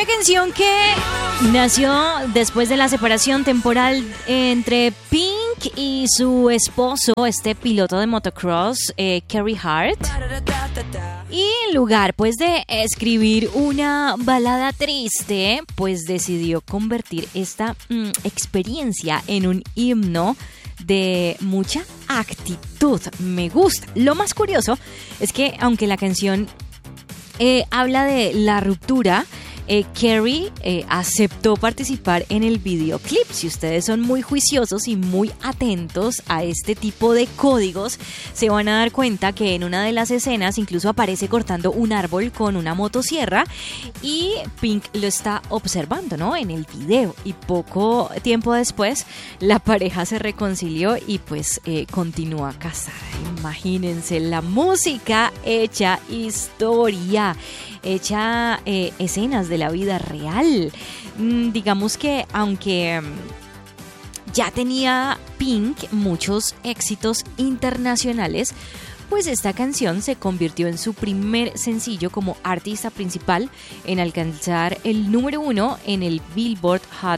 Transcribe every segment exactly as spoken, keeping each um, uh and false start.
Una canción que nació después de la separación temporal entre Pink y su esposo, este piloto de motocross, eh, Carey Hart. Y en lugar pues de escribir una balada triste, pues decidió convertir esta mm, experiencia en un himno de mucha actitud. Me gusta. Lo más curioso es que aunque la canción eh, habla de la ruptura, Eh, Carey eh, aceptó participar en el videoclip. Si ustedes son muy juiciosos y muy atentos a este tipo de códigos, se van a dar cuenta que en una de las escenas incluso aparece cortando un árbol con una motosierra y Pink lo está observando, ¿no?, en el video. Y poco tiempo después la pareja se reconcilió y pues eh, continúa casada. Imagínense, la música hecha historia, hecha eh, escenas de la vida real. Mm, digamos que aunque mm, ya tenía Pink muchos éxitos internacionales, pues esta canción se convirtió en su primer sencillo como artista principal en alcanzar el número uno en el Billboard Hot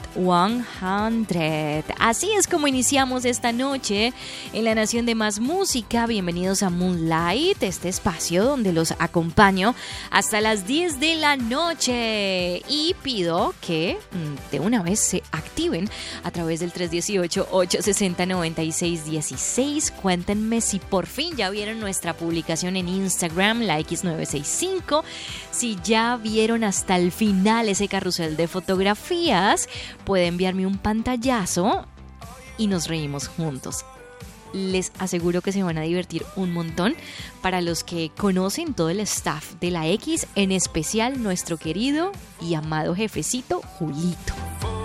cien. Así es como iniciamos esta noche en la Nación de Más Música. Bienvenidos a Moonlight, este espacio donde los acompaño hasta las diez de la noche. Y pido que de una vez se activen a través del tres uno ocho, ocho seis cero, nueve seis uno seis. Cuéntenme si por fin ya vieron nuestra publicación en Instagram, la X nueve seis cinco. Si ya vieron hasta el final ese carrusel de fotografías, puede enviarme un pantallazo y nos reímos juntos. Les aseguro que se van a divertir un montón. Para los que conocen todo el staff de la X, en especial nuestro querido y amado jefecito Julito.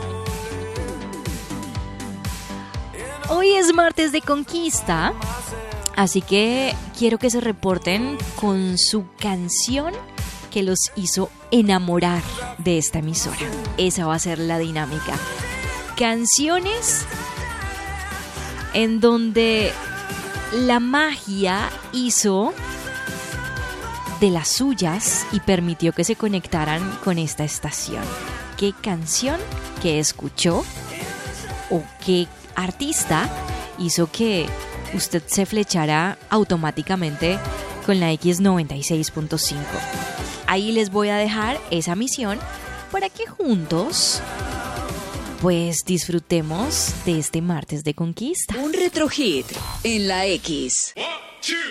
Hoy es martes de conquista, así que quiero que se reporten con su canción que los hizo enamorar de esta emisora. Esa va a ser la dinámica. Canciones en donde la magia hizo de las suyas y permitió que se conectaran con esta estación. ¿Qué canción que escuchó o qué artista hizo que usted se flechara automáticamente con la X noventa y seis punto cinco? Ahí les voy a dejar esa misión para que juntos pues disfrutemos de este martes de conquista. Un retro hit en la X.